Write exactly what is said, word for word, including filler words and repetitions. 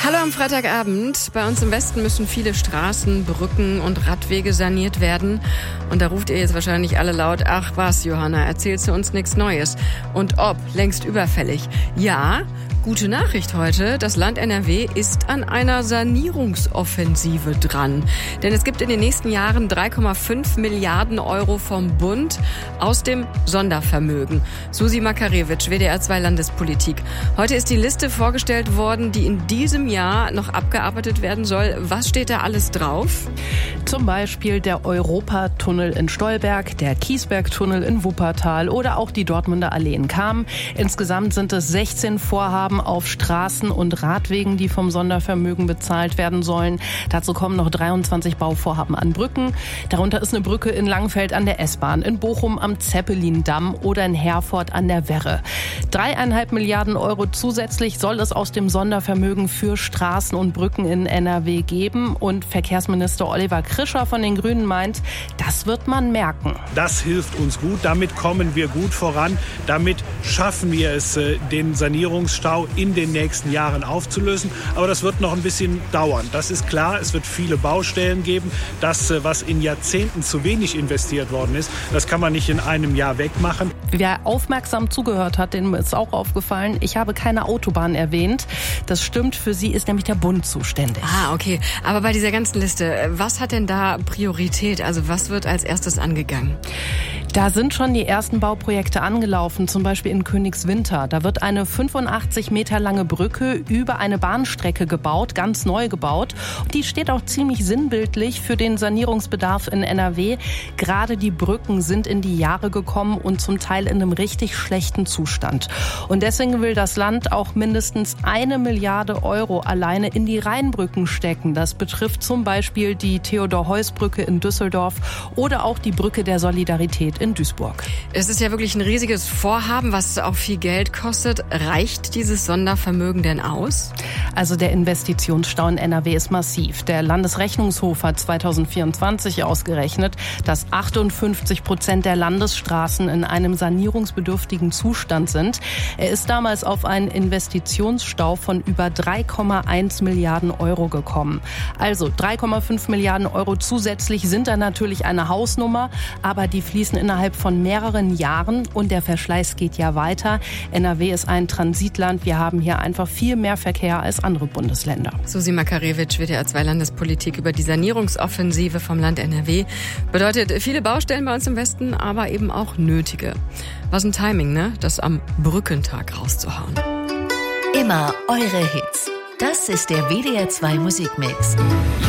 Hallo am Freitagabend. Bei uns im Westen müssen viele Straßen, Brücken und Radwege saniert werden. Und da ruft ihr jetzt wahrscheinlich alle laut, ach was, Johanna, erzählst du uns nichts Neues? Und ob, längst überfällig. Ja, gute Nachricht heute, das Land N R W ist an einer Sanierungsoffensive dran. Denn es gibt in den nächsten Jahren drei Komma fünf Milliarden Euro vom Bund aus dem Sondervermögen. Susi Makarewitsch, W D R zwei Landespolitik. Heute ist die Liste vorgestellt worden, die in diesem Jahr noch abgearbeitet werden soll. Was steht da alles drauf? Zum Beispiel der Europatunnel in Stolberg, der Kiesbergtunnel in Wuppertal oder auch die Dortmunder Allee in Cham. Insgesamt sind es sechzehn Vorhaben auf Straßen und Radwegen, die vom Sondervermögen bezahlt werden sollen. Dazu kommen noch dreiundzwanzig Bauvorhaben an Brücken. Darunter ist eine Brücke in Langenfeld an der S-Bahn, in Bochum am Zeppelin-Damm oder in Herford an der Werre. Dreieinhalb Milliarden Euro zusätzlich soll es aus dem Sondervermögen für Straßen und Brücken in N R W geben. Und Verkehrsminister Oliver Krischer von den Grünen meint, das wird man merken. Das hilft uns gut, damit kommen wir gut voran, damit schaffen wir es, den Sanierungsstau in den nächsten Jahren aufzulösen. Aber das wird noch ein bisschen dauern. Das ist klar, es wird viele Baustellen geben. Das, was in Jahrzehnten zu wenig investiert worden ist, das kann man nicht in einem Jahr wegmachen. Wer aufmerksam zugehört hat, dem ist auch aufgefallen, ich habe keine Autobahn erwähnt. Das stimmt, für sie ist nämlich der Bund zuständig. Ah, okay. Aber bei dieser ganzen Liste, was hat denn da Priorität? Also was wird als erstes angegangen? Da sind schon die ersten Bauprojekte angelaufen, zum Beispiel in Königswinter. Da wird eine fünfundachtzig Meter lange Brücke über eine Bahnstrecke gebaut, ganz neu gebaut. Die steht auch ziemlich sinnbildlich für den Sanierungsbedarf in N R W. Gerade die Brücken sind in die Jahre gekommen und zum Teil in einem richtig schlechten Zustand. Und deswegen will das Land auch mindestens eine Milliarde Euro alleine in die Rheinbrücken stecken. Das betrifft zum Beispiel die Theodor-Heuss-Brücke in Düsseldorf oder auch die Brücke der Solidarität in Duisburg. Es ist ja wirklich ein riesiges Vorhaben, was auch viel Geld kostet. Reicht dieses Sondervermögen denn aus? Also der Investitionsstau in N R W ist massiv. Der Landesrechnungshof hat zweitausendvierundzwanzig ausgerechnet, dass achtundfünfzig Prozent der Landesstraßen in einem sanierungsbedürftigen Zustand sind. Er ist damals auf einen Investitionsstau von über drei Komma eins Milliarden Euro gekommen. Also drei Komma fünf Milliarden Euro zusätzlich sind da natürlich eine Hausnummer, aber die fließen innerhalb von mehreren Jahren und der Verschleiß geht ja weiter. N R W ist ein Transitland. Wir haben hier einfach viel mehr Verkehr als andere Bundesländer. Susi Makarewitsch, W D R zwei Landespolitik über die Sanierungsoffensive vom Land N R W. Bedeutet viele Baustellen bei uns im Westen, aber eben auch nötige. Was ein Timing, ne? Das am Brückentag rauszuhauen. Immer eure Hits. Das ist der W D R zwei Musikmix.